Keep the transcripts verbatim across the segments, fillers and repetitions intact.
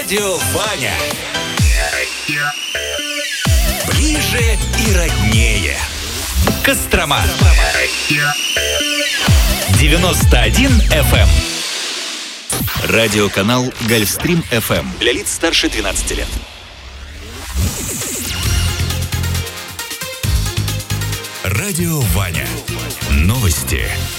Радио Ваня. Ближе и роднее. Кострома. девяносто один эф эм. Радиоканал Гольфстрим эф эм. Для лиц старше двенадцати лет. Радио Ваня. Новости.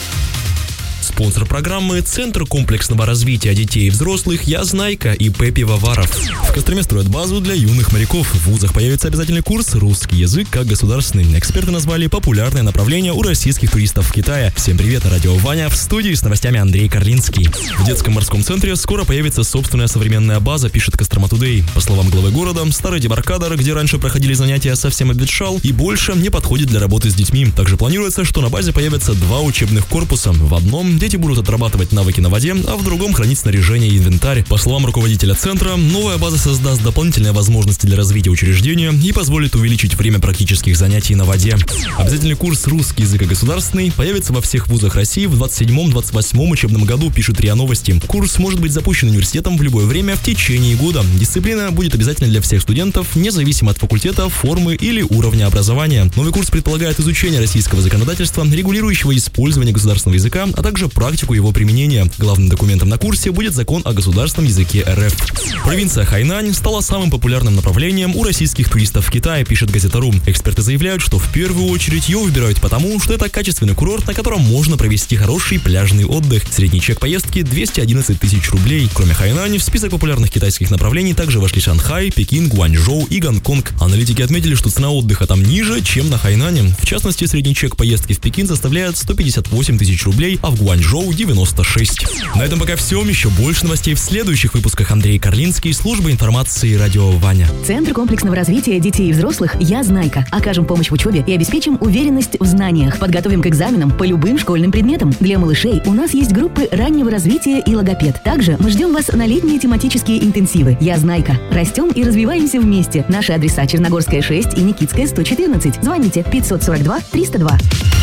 Спонсор программы — Центр комплексного развития детей и взрослых «Я Знайка» и ИП Пивоваров. В Костроме строят базу для юных моряков. В вузах появится обязательный курс «Русский язык как государственный». Эксперты назвали популярное направление у российских туристов в Китае. Всем привет, на радио Ваня. В студии с новостями Андрей Карлинский. В детском морском центре скоро появится собственная современная база, пишет Кострома Тудей. По словам главы города, старый дебаркадер, где раньше проходили занятия, совсем обветшал и больше не подходит для работы с детьми. Также планируется, что на базе появятся два учебных корпуса. В одном дети будут отрабатывать навыки на воде, а в другом хранить снаряжение и инвентарь. По словам руководителя центра, новая база создаст дополнительные возможности для развития учреждения и позволит увеличить время практических занятий на воде. Обязательный курс «Русский язык и государственный» появится во всех вузах России в двадцать седьмом — двадцать восьмом учебном году, пишет РИА Новости. Курс может быть запущен университетом в любое время в течение года. Дисциплина будет обязательной для всех студентов, независимо от факультета, формы или уровня образования. Новый курс предполагает изучение российского законодательства, регулирующего использование государственного языка, а также практику его применения. Главным документом на курсе будет закон о государственном языке эр эф. Провинция Хайнань стала самым популярным направлением у российских туристов в Китае, пишет Газета.ру. Эксперты заявляют, что в первую очередь ее выбирают потому, что это качественный курорт, на котором можно провести хороший пляжный отдых. Средний чек поездки двести одиннадцать тысяч рублей. Кроме Хайнани, в список популярных китайских направлений также вошли Шанхай, Пекин, Гуанчжоу и Гонконг. Аналитики отметили, что цена отдыха там ниже, чем на Хайнане. В частности, средний чек поездки в Пекин составляет сто пятьдесят восемь тысяч рублей, а в Гуанчжоу девяносто шесть. На этом пока все. Еще больше новостей в следующих выпусках. Андрей Карлинский, служба информации радио Ваня. Центр комплексного развития детей и взрослых «Я Знайка». Окажем помощь в учебе и обеспечим уверенность в знаниях. Подготовим к экзаменам по любым школьным предметам. Для малышей у нас есть группы раннего развития и логопед. Также мы ждем вас на летние тематические интенсивы. «Я Знайка». Растем и развиваемся вместе. Наши адреса: Черногорская шесть и Никитская сто четырнадцать. Звоните пятьсот сорок два триста два.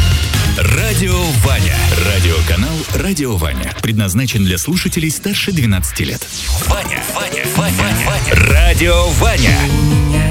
Радио Ваня. Радиоканал Радио Ваня. Предназначен для слушателей старше двенадцати лет. Ваня, Ваня, Ваня, Ваня. Радио Ваня.